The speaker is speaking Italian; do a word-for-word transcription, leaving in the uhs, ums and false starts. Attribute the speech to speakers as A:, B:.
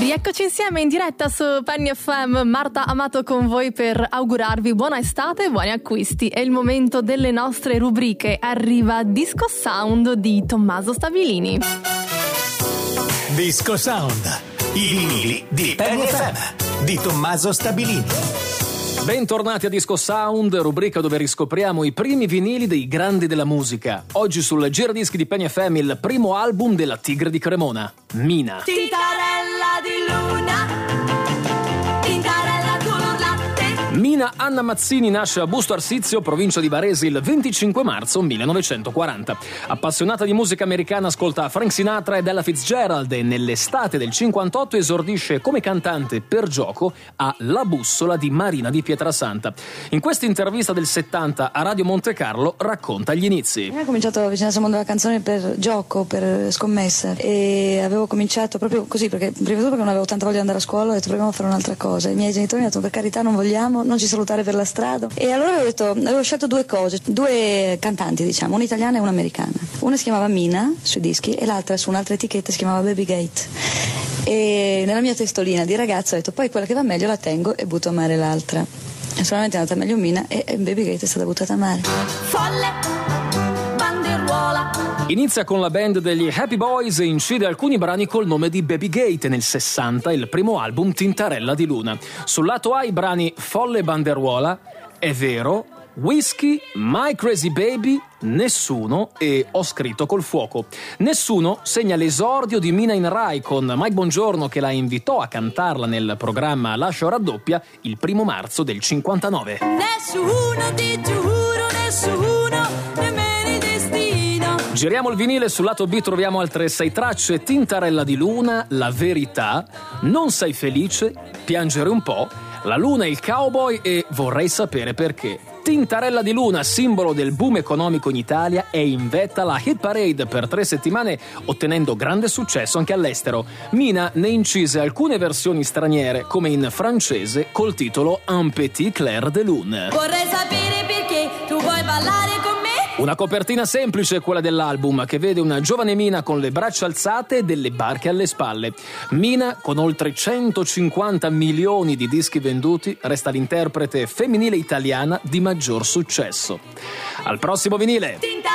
A: Rieccoci insieme in diretta su Penny F M, Marta Amato con voi per augurarvi buona estate e buoni acquisti. È il momento delle nostre rubriche. Arriva Disco Sound di Tommaso Stabilini.
B: Disco Sound, i vinili di Penny F M di Tommaso Stabilini.
C: Bentornati a Disco Sound, rubrica dove riscopriamo i primi vinili dei grandi della musica. Oggi sul giradischi di Penny F M il primo album della Tigre di Cremona, Mina.
D: Tintarella di luna, tintarella color latte.
C: Mina Anna Mazzini nasce a Busto Arsizio, provincia di Varese, il venticinque marzo millenovecentoquaranta. Appassionata di musica americana, ascolta Frank Sinatra ed Ella Fitzgerald e nell'estate del cinquantotto esordisce come cantante per gioco a La Bussola di Marina di Pietrasanta. In questa intervista del settanta a Radio Monte Carlo racconta gli inizi.
E: Io ho cominciato a avvicinarsi al mondo della canzone per gioco, per scommesse, e avevo cominciato proprio così, perché prima di tutto perché non avevo tanta voglia di andare a scuola, ho detto proviamo a fare un'altra cosa. I miei genitori mi hanno detto per carità non vogliamo, non ci salutare per la strada, e allora avevo detto, avevo scelto due cose, due cantanti diciamo, un'italiana e un'americana. Una si chiamava Mina sui dischi e l'altra su un'altra etichetta si chiamava Baby Gate, e nella mia testolina di ragazzo ho detto poi quella che va meglio la tengo e butto a mare l'altra, e solamente è andata meglio Mina e Baby Gate è stata buttata a mare.
D: Folle, banderuola.
C: Inizia con la band degli Happy Boys e incide alcuni brani col nome di Baby Gate. Nel sessanta il primo album Tintarella di Luna. Sul lato A i brani Folle e Banderuola, È vero, Whisky, My Crazy Baby, Nessuno e Ho scritto col fuoco. Nessuno segna l'esordio di Mina in Rai con Mike Bongiorno che la invitò a cantarla nel programma Lascia o raddoppia il primo marzo del cinquantanove.
D: Nessuno, ti giuro, nessuno, nemmeno il destino.
C: Giriamo il vinile, sul lato B troviamo altre sei tracce: Tintarella di Luna, La verità, Non sei felice, Piangere un po', La luna e il cowboy e Vorrei sapere perché. Tintarella di Luna, simbolo del boom economico in Italia, è in vetta alla hit parade per tre settimane, ottenendo grande successo anche all'estero. Mina ne incise alcune versioni straniere, come in francese col titolo Un petit clair de lune.
D: Vorrei sapere perché tu vuoi ballare con me.
C: Una copertina semplice, quella dell'album, che vede una giovane Mina con le braccia alzate e delle barche alle spalle. Mina, con oltre centocinquanta milioni di dischi venduti, resta l'interprete femminile italiana di maggior successo. Al prossimo vinile!
D: Tinta